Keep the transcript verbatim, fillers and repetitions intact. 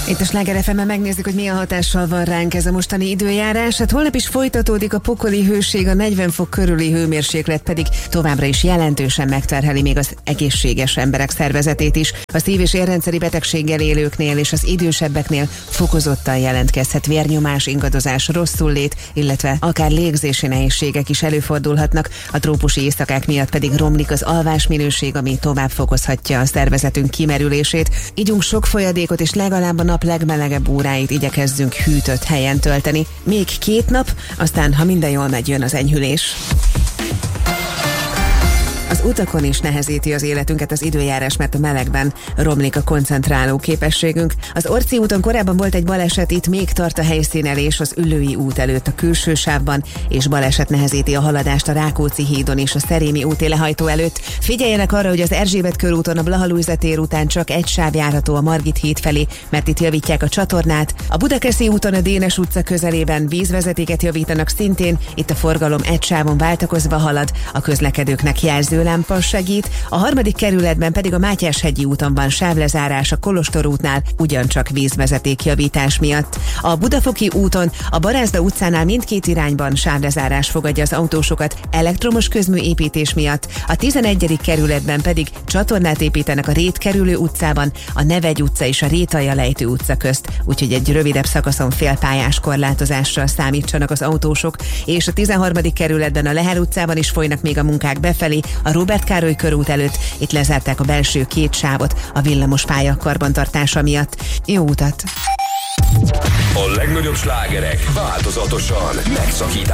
Itt a Sláger ef em-en megnézzük, hogy milyen hatással van ránk ez a mostani időjárás. Hát holnap is folytatódik a pokoli hőség, a negyven fok körüli hőmérséklet pedig továbbra is jelentősen megterheli még az egészséges emberek szervezetét is. A szív- és érrendszeri betegséggel élőknél és az idősebbeknél fokozottan jelentkezhet vérnyomás, ingadozás, rosszullét, illetve akár légzési nehézségek is előfordulhatnak. A trópusi éjszakák miatt pedig romlik az alvásminőség, ami tovább fokozhatja a szervezetünk kimerülését. Ígyunk sok folyadékot, és legalább a nap legmelegebb óráit igyekezzünk hűtött helyen tölteni. Még két nap, aztán, ha minden jól megy, jön az enyhülés. Az utakon is nehezíti az életünket az időjárás, mert a melegben romlik a koncentráló képességünk. Az Orci úton korábban volt egy baleset, itt még tart a helyszínelés az Üllői út előtt a külső sávban, és baleset nehezíti a haladást a Rákóczi hídon és a Szerémi úti lehajtó előtt. Figyeljenek arra, hogy az Erzsébet körúton a Blaha-Lujza tér után csak egy sáv járható a Margit híd felé, mert itt javítják a csatornát. A Budakeszi úton a Dénes utca közelében vízvezetéket javítanak szintén, itt a forgalom egy sávon váltakozva halad, a közlekedőknek jelző lámpa segít, a harmadik kerületben pedig a Mátyás-hegyi úton van sávlezárás a Kolostor útnál, ugyancsak vízvezetékjavítás miatt. A Budafoki úton a Barázda utcánál mindkét irányban sávlezárás fogadja az autósokat elektromos közműépítés miatt, a tizenegyedik kerületben pedig csatornát építenek a Rétkerülő utcában, a Nevegy utca és a Rétalja lejtő utca közt, úgyhogy egy rövidebb szakaszon félpályás korlátozással számítsanak az autósok, és a tizenharmadik kerületben a Lehel utcában is folynak még a munkák befelé, a Róbert Károly körút előtt, itt lezárták a belső két sávot a villamos pálya karbantartása miatt. Jó utat! A legnagyobb slágerek változatosan megszakításban.